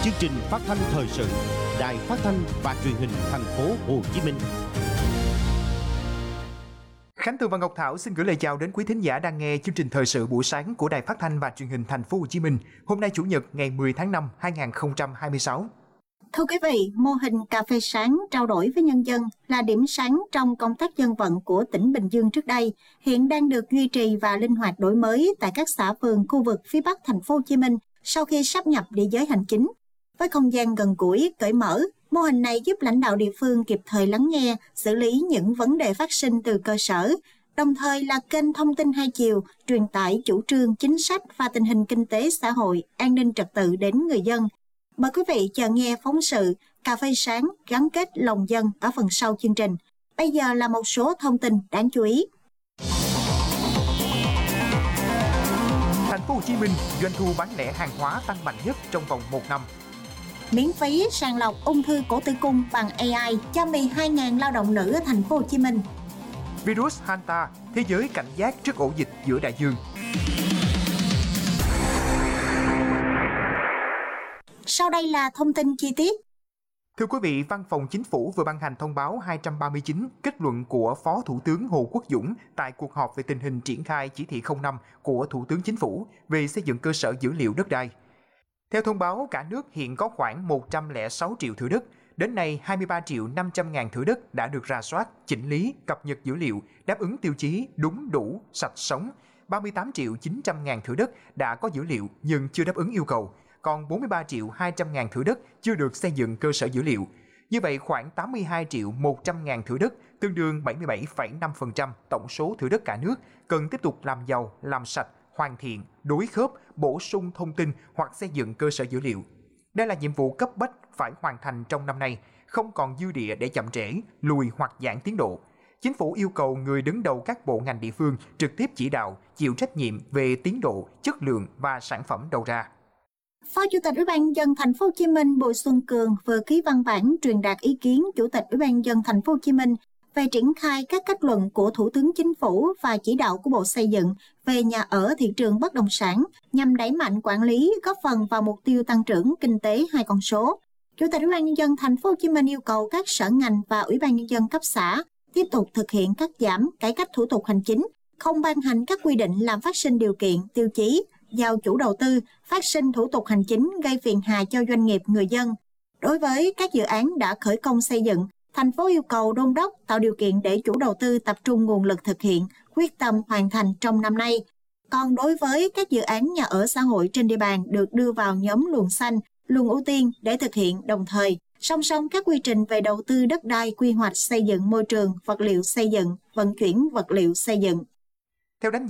Chương trình phát thanh thời sự, Đài Phát thanh và Truyền hình Thành phố Hồ Chí Minh. Khánh Tường và Ngọc Thảo xin gửi lời chào đến quý thính giả đang nghe chương trình thời sự buổi sáng của Đài Phát thanh và Truyền hình Thành phố Hồ Chí Minh. Hôm nay Chủ nhật ngày 10 tháng 5 2026. Thưa quý vị, mô hình cà phê sáng trao đổi với nhân dân là điểm sáng trong công tác dân vận của tỉnh Bình Dương trước đây, hiện đang được duy trì và linh hoạt đổi mới tại các xã phường khu vực phía Bắc Thành phố Hồ Chí Minh sau khi sáp nhập địa giới hành chính. Với không gian gần gũi, cởi mở, mô hình này giúp lãnh đạo địa phương kịp thời lắng nghe, xử lý những vấn đề phát sinh từ cơ sở, đồng thời là kênh thông tin hai chiều, truyền tải chủ trương, chính sách và tình hình kinh tế xã hội, an ninh trật tự đến người dân. Mời quý vị chờ nghe phóng sự Cà phê sáng gắn kết lòng dân ở phần sau chương trình. Bây giờ là một số thông tin đáng chú ý. Thành phố Hồ Chí Minh doanh thu bán lẻ hàng hóa tăng mạnh nhất trong vòng 1 năm. Miễn phí sàng lọc ung thư cổ tử cung bằng AI cho 12.000 lao động nữ ở Thành phố Hồ Chí Minh. Virus Hanta, thế giới cảnh giác trước ổ dịch giữa đại dương. Sau đây là thông tin chi tiết. Thưa quý vị, Văn phòng Chính phủ vừa ban hành thông báo 239 kết luận của Phó Thủ tướng Hồ Quốc Dũng tại cuộc họp về tình hình triển khai chỉ thị 05 của Thủ tướng Chính phủ về xây dựng cơ sở dữ liệu đất đai. Theo thông báo, cả nước hiện có khoảng 106 triệu thửa đất. Đến nay, 23 triệu 500 ngàn thửa đất đã được rà soát, chỉnh lý, cập nhật dữ liệu, đáp ứng tiêu chí đúng, đủ, sạch, sống. 38 triệu 900 ngàn thửa đất đã có dữ liệu nhưng chưa đáp ứng yêu cầu. Còn 43 triệu 200 ngàn thửa đất chưa được xây dựng cơ sở dữ liệu. Như vậy, khoảng 82 triệu 100 ngàn thửa đất, tương đương 77,5% tổng số thửa đất cả nước, cần tiếp tục làm giàu, làm sạch, hoàn thiện, đối khớp, bổ sung thông tin hoặc xây dựng cơ sở dữ liệu. Đây là nhiệm vụ cấp bách phải hoàn thành trong năm nay, không còn dư địa để chậm trễ, lùi hoặc giãn tiến độ. Chính phủ yêu cầu người đứng đầu các bộ ngành địa phương trực tiếp chỉ đạo, chịu trách nhiệm về tiến độ, chất lượng và sản phẩm đầu ra. Phó Chủ tịch Ủy ban nhân dân Thành phố Hồ Chí Minh Bùi Xuân Cường vừa ký văn bản truyền đạt ý kiến Chủ tịch Ủy ban nhân dân Thành phố Hồ Chí Minh về triển khai các kết luận của Thủ tướng Chính phủ và chỉ đạo của Bộ Xây dựng về nhà ở thị trường bất động sản nhằm đẩy mạnh quản lý, góp phần vào mục tiêu tăng trưởng kinh tế hai con số. Chủ tịch Ủy ban nhân dân Thành phố Hồ Chí Minh yêu cầu các sở ngành và Ủy ban nhân dân cấp xã tiếp tục thực hiện cắt giảm, cải cách thủ tục hành chính, không ban hành các quy định làm phát sinh điều kiện, tiêu chí, giao chủ đầu tư, phát sinh thủ tục hành chính gây phiền hà cho doanh nghiệp, người dân. Đối với các dự án đã khởi công xây dựng, thành phố yêu cầu đôn đốc tạo điều kiện để chủ đầu tư tập trung nguồn lực thực hiện, quyết tâm hoàn thành trong năm nay. Còn đối với các dự án nhà ở xã hội trên địa bàn được đưa vào nhóm luồng xanh, luồng ưu tiên để thực hiện đồng thời, song song các quy trình về đầu tư đất đai, quy hoạch xây dựng môi trường, vật liệu xây dựng, vận chuyển vật liệu xây dựng. Theo đánh